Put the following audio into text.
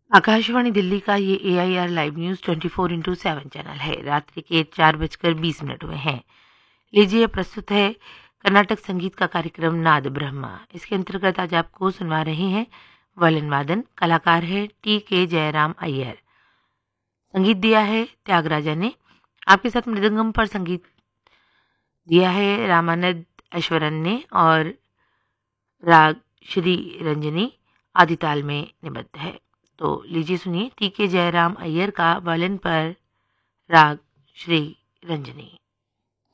आकाशवाणी दिल्ली का ये AIR live news 24/7 channel है। रात्रि के 4:20 हुए हैं। लीजिए प्रस्तुत है कर्नाटक संगीत का कार्यक्रम नाद ब्रह्मा। इसके अंतर्गत आज आपको सुनवा रहे हैं वायलिन वादन। कलाकार है TK जयराम अय्यर। संगीत दिया है त्यागराजा ने। आपके साथ मृदंगम पर संगीत दिया है रामानंद ऐश्वरन ने और राग श्री रंजनी आदिताल में निबद्ध है। तो लीजिए सुनिए TK जयराम अय्यर का वायलिन पर राग श्री रंजनी।